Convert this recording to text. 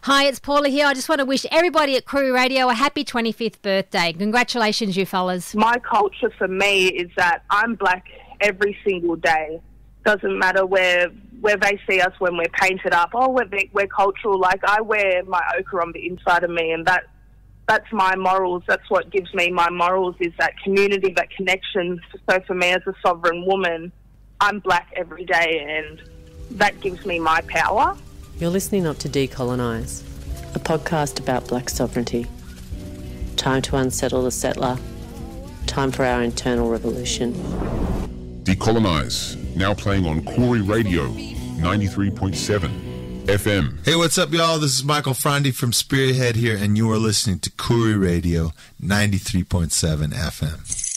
Hi, it's Paula here. I just want to wish everybody at Koori Radio a happy 25th birthday. Congratulations, you fellas. My culture for me is that I'm black every single day. Doesn't matter where they see us when we're painted up. Oh, we're cultural. Like, I wear my ochre on the inside of me, and that's my morals. That's what gives me my morals, is that community, that connection. So for me as a sovereign woman, I'm black every day, and that gives me my power. You're listening up to Decolonise, a podcast about black sovereignty. Time to unsettle the settler. Time for our internal revolution. Decolonise, now playing on Koori Radio, 93.7 FM. Hey, what's up, y'all? This is Michael Frandy from Spearhead here, and you are listening to Koori Radio, 93.7 FM.